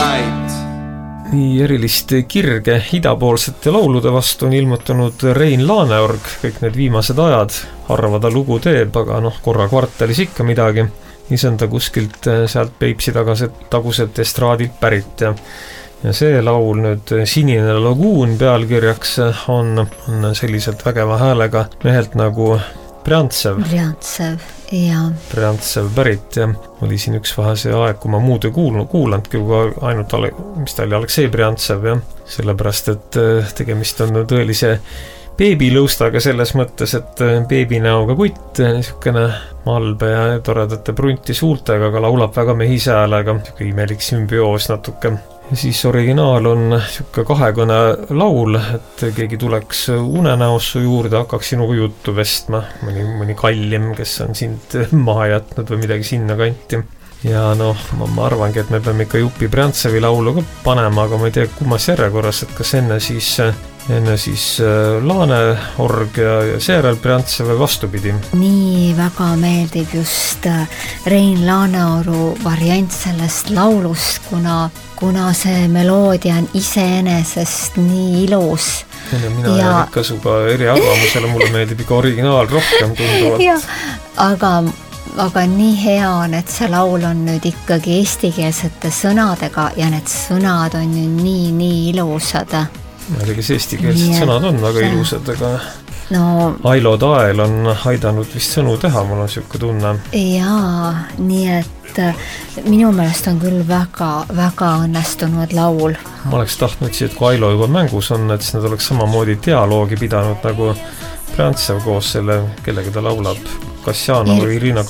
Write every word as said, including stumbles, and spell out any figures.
aastaid. Nii erilist kirge idapoolsete laulude vastu on ilmutanud Rein Laaneorg. Kõik need viimased ajad harva ta lugu teeb, aga noh, korra kvartalis ikka midagi. Ise on ta kuskilt sealt Peipsi tagaselt, taguselt estraadilt pärit. Ja, ja see laul nüüd Sinine laguun pealkirjaks on, on selliselt vägeva häälega mehelt nagu Briantsev. Briantsev, jaa. Briantsev pärit ja oli siin üks vahese aeg, kui ma muud ei kuulnud, kuulanudki ainult, mis ta oli, Aleksei Briantsev, ja sellepärast, et tegemist on tõelise beebilõustaga selles mõttes, et beebinäoga kutt, niisugune malbe ja toredate prunti suultega, aga laulab väga mehise häälega, niisugune imelik sümbioos natuke. Ja siis originaal on niisugune kahekõne laul, et keegi tuleks unenäosu juurde, hakkaks sinuga juttu vestma, mõni, mõni kallim, kes on sind maha jätnud või midagi sinna kanti. Ja noh, ma, ma arvangi, et me peame ikka Jupi Briantsevi laulu ka panema, aga ma ei tea, kummas järjekorras, et kas enne siis, enne siis Laaneorg ja, ja seejärel Briantsev vastupidi. Nii väga meeldib just Rein Laaneoru variant sellest laulust, kuna kuna see meloodia on iseenesest nii ilus. Ja mina ja... jään ikka suga eri arvamusele, mulle meeldib ikka originaal rohkem tunduvalt. Ja, aga, aga nii hea on, et see laul on nüüd ikkagi eestikeelsete sõnadega ja need sõnad on ju nii, nii ilusad. Ja kes eestikeelsed ja... sõnad on väga ilusad, aga no... Ailo Tael on aidanud vist sõnu teha, mul on siuke tunne. Jaa, nii et minu meelest on küll väga, väga õnnestunud laul. Ma oleks tahtnud siia, et kui Ailo juba mängus on, et siis nad oleks samamoodi dialoogi pidanud nagu Briantsev koos selle, kellega ta laulab, Kassiano või Irina